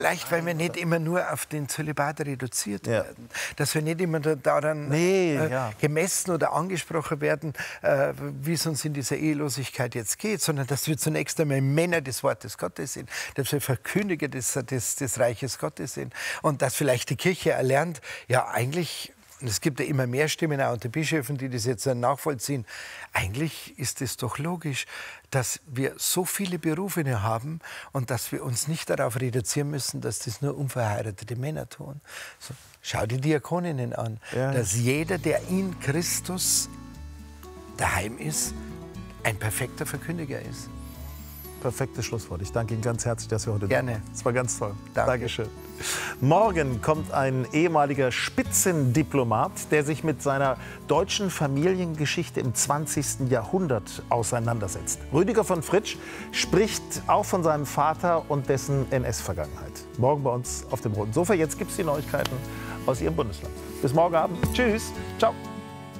Vielleicht, weil wir nicht immer nur auf den Zölibat reduziert werden. Dass wir nicht immer daran gemessen oder angesprochen werden, wie es uns in dieser Ehelosigkeit jetzt geht, sondern dass wir zunächst einmal Männer des Wortes Gottes sind, dass wir Verkündiger des Reiches Gottes sind und dass vielleicht die Kirche erlernt, ja eigentlich... Und es gibt ja immer mehr Stimmen auch unter Bischöfen, die das jetzt nachvollziehen. Eigentlich ist es doch logisch, dass wir so viele Berufene haben und dass wir uns nicht darauf reduzieren müssen, dass das nur unverheiratete Männer tun. So, schau die Diakoninnen an, dass jeder, der in Christus daheim ist, ein perfekter Verkündiger ist. Perfektes Schlusswort. Ich danke Ihnen ganz herzlich, dass wir heute da waren. Es war ganz toll. Danke. Dankeschön. Morgen kommt ein ehemaliger Spitzendiplomat, der sich mit seiner deutschen Familiengeschichte im 20. Jahrhundert auseinandersetzt. Rüdiger von Fritsch spricht auch von seinem Vater und dessen NS-Vergangenheit. Morgen bei uns auf dem Roten Sofa. Jetzt gibt es die Neuigkeiten aus Ihrem Bundesland. Bis morgen Abend. Tschüss. Ciao.